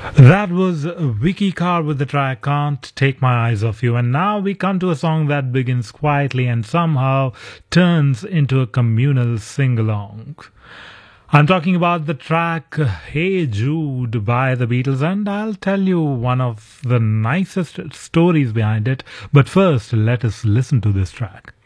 That was Vicky Carr with the track Can't Take My Eyes Off You. And now we come to a song that begins quietly and somehow turns into a communal sing along. I'm talking about the track Hey Jude by the Beatles, and I'll tell you one of the nicest stories behind it. But first, let us listen to this track.